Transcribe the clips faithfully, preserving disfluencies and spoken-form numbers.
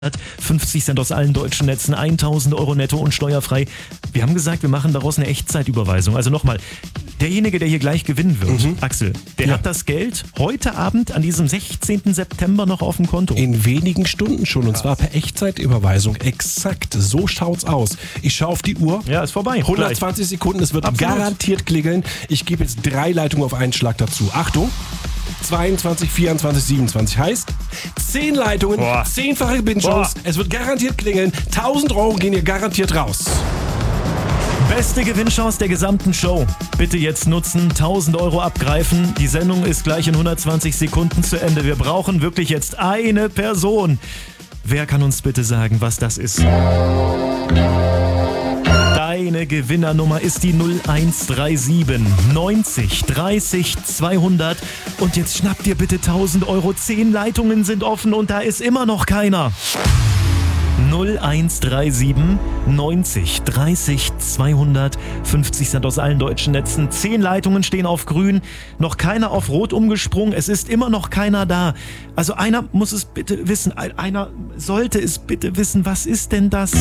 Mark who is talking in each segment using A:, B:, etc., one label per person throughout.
A: fünfzig Cent aus allen deutschen Netzen, tausend Euro netto und steuerfrei. Wir haben gesagt, wir machen daraus eine Echtzeitüberweisung. Also nochmal, derjenige, der hier gleich gewinnen wird, mhm. Axel, der ja. hat das Geld heute Abend an diesem sechzehnten September noch auf dem Konto.
B: In wenigen Stunden schon, und zwar per Echtzeitüberweisung. Exakt, so schaut's aus. Ich schaue auf die Uhr.
A: Ja, ist vorbei.
B: hundertzwanzig Gleich. Sekunden, es wird
A: Absolut.
B: garantiert klingeln. Ich gebe jetzt drei Leitungen auf einen Schlag dazu. Achtung! zweiundzwanzig, vierundzwanzig, siebenundzwanzig heißt zehn Leitungen, Boah. zehnfache Gewinnchance. Es wird garantiert klingeln. tausend Euro gehen hier garantiert raus.
A: Beste Gewinnchance der gesamten Show. Bitte jetzt nutzen, tausend Euro abgreifen. Die Sendung ist gleich in hundertzwanzig Sekunden zu Ende. Wir brauchen wirklich jetzt eine Person. Wer kann uns bitte sagen, was das ist? Deine Gewinnernummer ist die null eins drei sieben neunzig dreißig zweihundert. Und jetzt schnapp dir bitte tausend Euro. Zehn Leitungen sind offen und da ist immer noch keiner. null eins drei sieben neunzig dreißig zweihundert. fünfzig Cent aus allen deutschen Netzen. Zehn Leitungen stehen auf grün. Noch keiner auf rot umgesprungen. Es ist immer noch keiner da. Also einer muss es bitte wissen. Einer sollte es bitte wissen. Was ist denn das?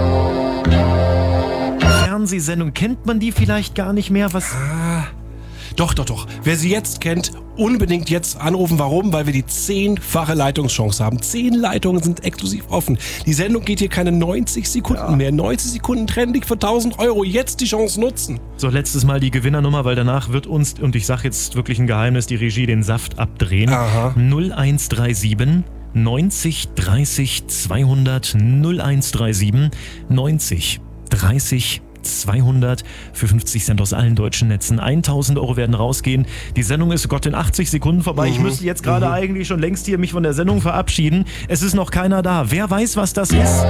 A: Fernsehsendung. Kennt man die vielleicht gar nicht mehr? Was?
B: Ah, doch, doch, doch. Wer sie jetzt kennt, unbedingt jetzt anrufen. Warum? Weil wir die zehnfache Leitungschance haben. Zehn Leitungen sind exklusiv offen. Die Sendung geht hier keine neunzig Sekunden ja. mehr. neunzig Sekunden trendig für tausend Euro. Jetzt die Chance nutzen.
A: So, letztes Mal die Gewinnernummer, weil danach wird uns, und ich sage jetzt wirklich ein Geheimnis, die Regie den Saft abdrehen.
B: Aha.
A: null eins drei sieben neunzig dreißig zweihundert. null eins drei sieben neunzig dreißig zweihundert für fünfzig Cent aus allen deutschen Netzen. tausend Euro werden rausgehen. Die Sendung ist, Gott, in achtzig Sekunden vorbei. Mhm. Ich müsste jetzt gerade mhm. eigentlich schon längst hier mich von der Sendung verabschieden. Es ist noch keiner da. Wer weiß, was das ist?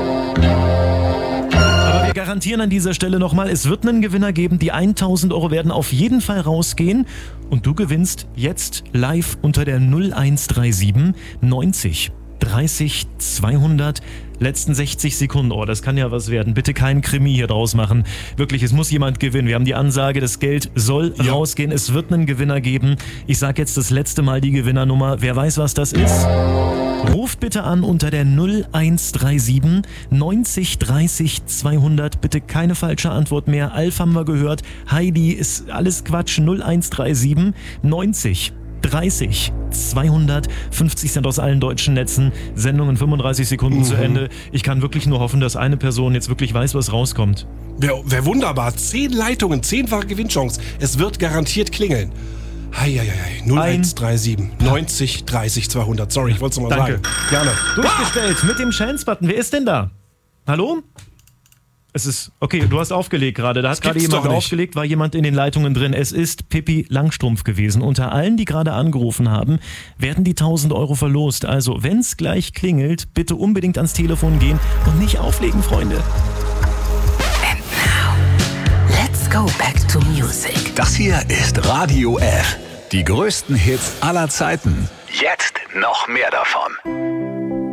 A: Aber wir garantieren an dieser Stelle nochmal, es wird einen Gewinner geben. Die tausend Euro werden auf jeden Fall rausgehen. Und du gewinnst jetzt live unter der null eins drei sieben neunzig dreißig zweihundert. Letzten sechzig Sekunden. Oh, das kann ja was werden. Bitte keinen Krimi hier draus machen. Wirklich, es muss jemand gewinnen. Wir haben die Ansage, das Geld soll ja. rausgehen. Es wird einen Gewinner geben. Ich sage jetzt das letzte Mal die Gewinnernummer. Wer weiß, was das ist? Ruft bitte an unter der null eins drei sieben neunzig dreißig zweihundert. Bitte keine falsche Antwort mehr. Alf haben wir gehört. Heidi ist alles Quatsch. null eins drei sieben neunzig dreißig zweihundert. fünfzig Cent aus allen deutschen Netzen. Sendung in fünfunddreißig Sekunden mhm. zu Ende. Ich kann wirklich nur hoffen, dass eine Person jetzt wirklich weiß, was rauskommt.
B: Wäre wär wunderbar. Zehn Leitungen, zehnfache Gewinnchance. Es wird garantiert klingeln. Heieiei. null eins drei sieben neunzig dreißig zweihundert. Sorry, ich wollte es nochmal sagen.
A: Gerne. Durchgestellt mit dem Chance-Button. Wer ist denn da? Hallo? Es ist, okay, du hast aufgelegt gerade. Da hat gerade jemand aufgelegt, war jemand in den Leitungen drin. Es ist Pippi Langstrumpf gewesen. Unter allen, die gerade angerufen haben, werden die tausend Euro verlost. Also, wenn es gleich klingelt, bitte unbedingt ans Telefon gehen und nicht auflegen, Freunde.
C: And now, let's go back to music.
D: Das hier ist Radio F. Die größten Hits aller Zeiten. Jetzt noch mehr davon.